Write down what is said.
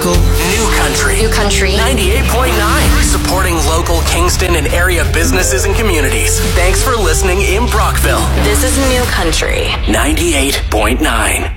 local. New Country. New Country. 98.9. Supporting local Kingston and area businesses and communities. Thanks for listening in Brockville. This is New Country. 98.9.